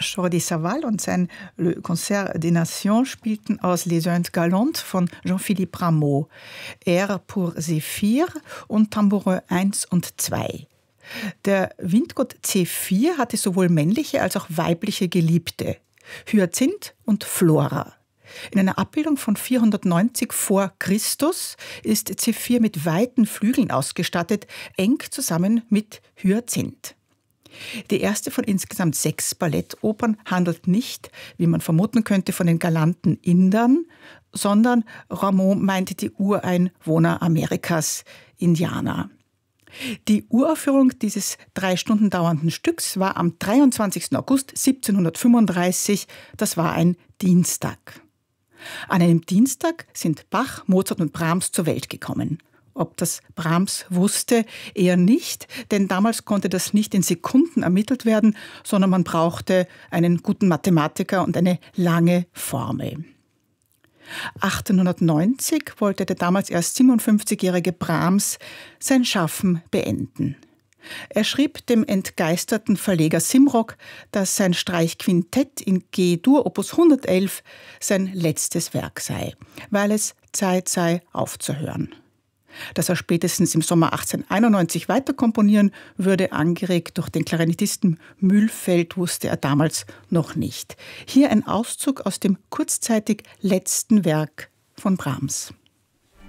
Jordi Savall und sein Le Concert des Nations spielten aus Les Indes Galantes von Jean-Philippe Rameau, Air pour Zéphyr und Tambourin 1 und 2. Der Windgott Zephyr hatte sowohl männliche als auch weibliche Geliebte, Hyazinth und Flora. In einer Abbildung von 490 vor Christus ist Zephyr mit weiten Flügeln ausgestattet, eng zusammen mit Hyazinth. Die erste von insgesamt 6 Ballettopern handelt nicht, wie man vermuten könnte, von den galanten Indern, sondern Rameau meinte die Ureinwohner Amerikas, Indianer. Die Uraufführung dieses 3 Stunden dauernden Stücks war am 23. August 1735, das war ein Dienstag. An einem Dienstag sind Bach, Mozart und Brahms zur Welt gekommen. Ob das Brahms wusste, eher nicht, denn damals konnte das nicht in Sekunden ermittelt werden, sondern man brauchte einen guten Mathematiker und eine lange Formel. 1890 wollte der damals erst 57-jährige Brahms sein Schaffen beenden. Er schrieb dem entgeisterten Verleger Simrock, dass sein Streichquintett in G-Dur Opus 111 sein letztes Werk sei, weil es Zeit sei, aufzuhören. Dass er spätestens im Sommer 1891 weiter komponieren würde, angeregt durch den Klarinettisten Mühlfeld, wusste er damals noch nicht. Hier ein Auszug aus dem kurzzeitig letzten Werk von Brahms.